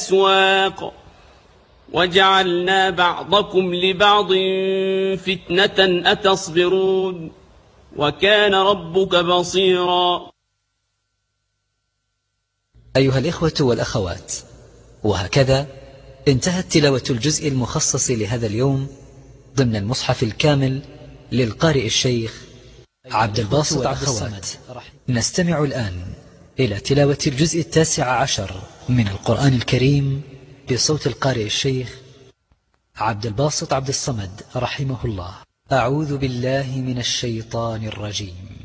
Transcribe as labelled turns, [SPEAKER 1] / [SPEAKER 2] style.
[SPEAKER 1] الأسواق وجعلنا بعضكم لبعض فتنة أتصبرون وكان ربك بصيرا.
[SPEAKER 2] أيها الإخوة والأخوات، وهكذا انتهت تلاوة الجزء المخصص لهذا اليوم ضمن المصحف الكامل للقارئ الشيخ عبد الباسط عبد الصمد. نستمع الآن إلى تلاوة الجزء 19 من القرآن الكريم بصوت القارئ الشيخ عبد الباسط عبد الصمد رحمه الله. أعوذ بالله من الشيطان الرجيم.